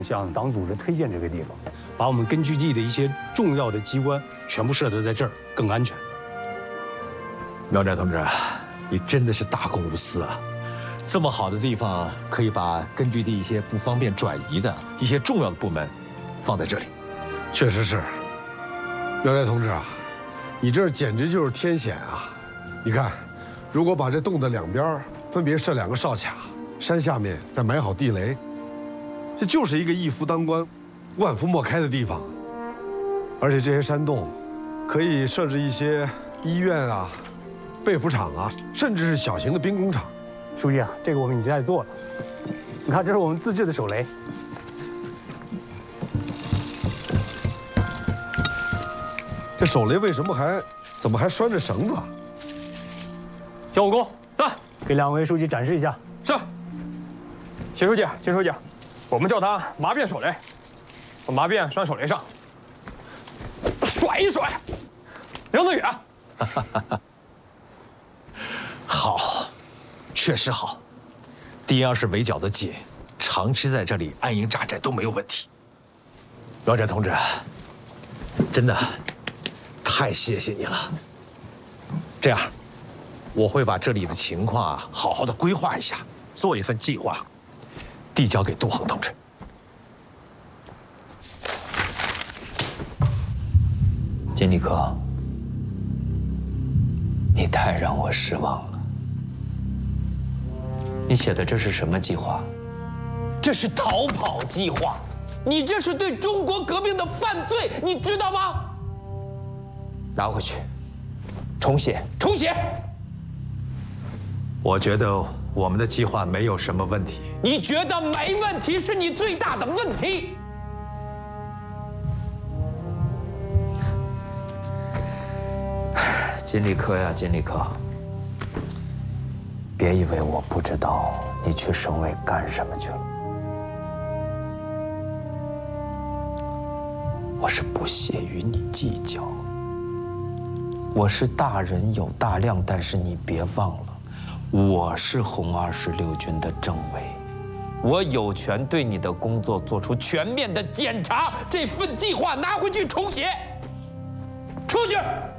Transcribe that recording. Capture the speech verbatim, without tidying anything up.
向党组织推荐这个地方，把我们根据地的一些重要的机关全部设置在这儿，更安全。 苗寨同志，你真的是大公无私啊！这么好的地方，可以把根据地一些不方便转移的一些重要的部门放在这里。 确实是，苗寨同志啊，你这简直就是天险啊！你看，如果把这洞的两边分别设两个哨卡，山下面再埋好地雷，这就是一个一夫当关、万夫莫开的地方。而且这些山洞可以设置一些医院啊、被服厂啊，甚至是小型的兵工厂。 书记啊，这个我们已经在做了。你看，这是我们自制的手雷。 这手雷为什么还怎么还拴着绳子啊？ 小武功在，给两位书记展示一下。 是。秦书记，秦书记，我们叫它麻辫手雷，把麻辫拴手雷上，甩一甩，扔得远。 好，确实好。敌人要是围剿得紧，长期在这里安营扎寨都没有问题。苗寨同志，真的太谢谢你了。这样，我会把这里的情况啊好好的规划一下，做一份计划，递交给杜恒同志。 金立科，你太让我失望了。你写的这是什么计划？这是逃跑计划！你这是对中国革命的犯罪，你知道吗？拿回去，重写，重写！ 我觉得我们的计划没有什么问题。 你觉得没问题是你最大的问题。金立科呀，金立科，别以为我不知道你去省委干什么去了。我是不屑与你计较。我是大人有大量，但是你别忘了，我是红二十六军的政委，我有权对你的工作做出全面的检查。这份计划拿回去重写，出去。